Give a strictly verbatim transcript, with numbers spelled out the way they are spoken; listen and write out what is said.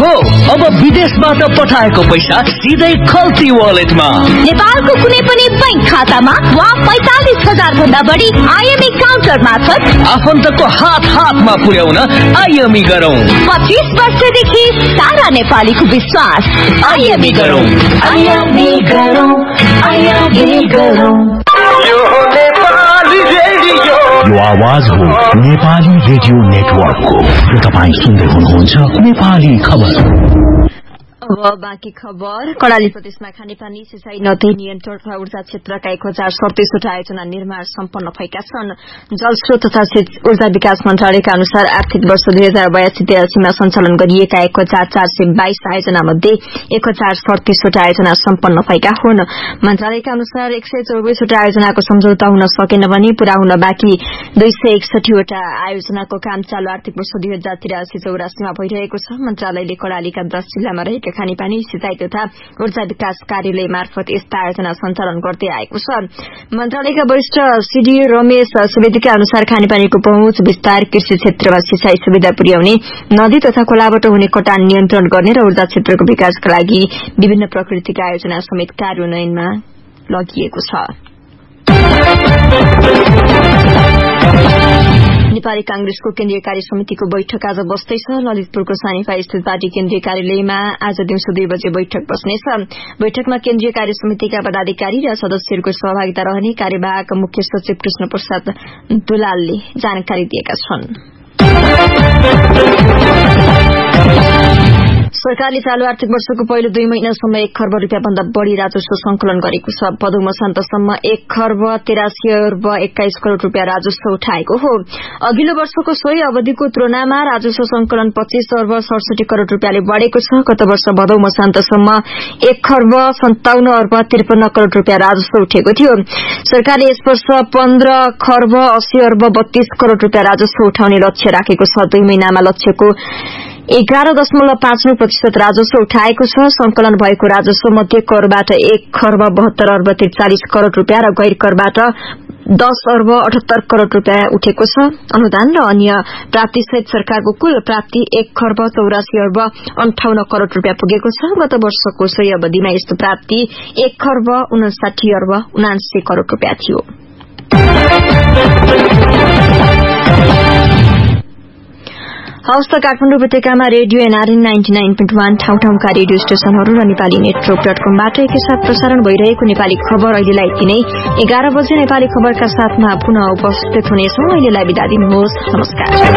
हो अब विदेशबाट पठाएको पैसा सिधै खल्ती वालेटमा। नेपालको कुनै पनि बैंक खातामा वा पैंतालीस हजार भन्दा बढी आईएमई काउन्टर मार्फत आफन्तको हात हातमा पुर्याउन आईएमई गरौं। पच्चीस वर्षदेखि सारा नेपालीको विश्वास आईएमई गरौं। आईएमई गरौं, आईएमई गरौं। यो हो नेपाली रेडियो। यो आवाज हो नेपाली रेडियो नेटवर्कको र तपाईँ सुन्दै हुनुहुन्छ नेपाली खबर। अब बाँकी खबर। कर्णाली प्रदेशमा खानेपानी सिंचाई नदी नियन्त्रण तथा ऊर्जा क्षेत्रका एक हजार सडतिसवटा आयोजना निर्माण सम्पन्न भएका छन्। जलस्रोत तथा ऊर्जा विकास मन्त्रालयका अनुसार आर्थिक वर्ष दुई हजार बयासी तेरासीमा सञ्चालन गरिएका एक हजार चार सय बाइस आयोजना मध्ये एक हजार सडतिसवटा आयोजना सम्पन्न भएका हुन्। मन्त्रालयका अनुसार एक सय चौबिसवटा आयोजनाको सम्झौता हुन सकेन भने पूरा हुन बाँकी दुई सय एकसठीवटा आयोजनाको काम चालू आर्थिक वर्ष दुई हजार तिरासी चौरासीमा भइरहेको छ। मन्त्रालयले कर्णालीका दश जिल्लामा रहेका खानेपानी सिंचाई तथा ऊर्जा विकास कार्यालय मार्फत यस्ता आयोजना सञ्चालन गर्दै आएको छ। मन्त्रालयका वरिष्ठ सीडी रमेश सुवेदीका अनुसार खानेपानीको पहुँच विस्तार, कृषि क्षेत्रमा सिंचाई सुविधा पुर्याउने, नदी तथा खोलाबाट हुने कटान नियन्त्रण गर्ने र ऊर्जा क्षेत्रको विकासका लागि विभिन्न प्रकृतिका आयोजना समेत कार्यान्वयनमा लगिएको छ। नेपाली कांग्रेसको केन्द्रीय कार्य समितिको बैठक आज बस्दैछ। ललितपुरको सानिपा स्थित पार्टी केन्द्रीय कार्यालयमा आज दिउँसो दुई बजे बैठक बस्नेछ। बैठकमा केन्द्रीय कार्य समितिका पदाधिकारी र सदस्यहरूको सहभागिता रहने कार्यवाहक मुख्य सचिव कृष्ण प्रसाद दुलालले जानकारी दिएका छन्। सरकारले चालू आर्थिक वर्षको पहिलो दुई महिनासम्म एक खर्ब रूपियाँ भन्दा बढ़ी राजस्व संकलन गरेको छ। भदौ मसान्तसम्म एक खर्ब तेरासी अर्ब एक्काइस करोड़ रूपियाँ राजस्व उठाएको हो। अघिल्लो वर्षको सोही अवधिको तुलनामा राजस्व संकलन पच्चीस अर्ब सडसठी करोड़ रूपियाँले बढ़ेको छ। गत वर्ष भदौ मसान्तसम्म एक खर्ब सन्ताउन्न अर्ब त्रिपन्न करोड़ रूपियाँ राजस्व उठेको थियो। सरकारले यस वर्ष पन्ध्र खर्ब अस्सी अर्ब बत्तीस करोड़ रूपियाँ राजस्व उठाउने लक्ष्य राखेको छ। दुई महिनामा लक्ष्यको एघार दशमलव पाँच नौ प्रतिशत राजस्व उठाएको छ। संकलन भएको राजस्व मध्ये करबाट एक खर्ब बहत्तर अर्ब त्रिचालिस करोड़ रूपियाँ र गैर करबाट दस अर्ब अठहत्तर करोड़ रूपियाँ उठेको छ। अनुदान र अन्य प्राप्ति सहित सरकारको कुल प्राप्ति एक खर्ब चौरासी अर्ब अन्ठाउन्न करोड़ रूपियाँ पुगेको छ। गत वर्षको सोही अवधिमा यस्तो प्राप्ति एक खर्ब उनासाठी अर्ब उनासी करोड़ रूपियाँ थियो। हवस् त काठमाडौँ उपत्यकामा radio NRN ninety nine point one ठाउँ ठाउँका रेडियो स्टेशनहरू र नेपाली नेटवर्क डट कमबाट एकैसाथ प्रसारण भइरहेको नेपाली खबर अहिलेलाई यति नै। एघार बजे नेपाली खबरका साथमा पुनः उपस्थित हुनेछौं। अहिलेलाई बिदा दिनुहोस्। नमस्कार।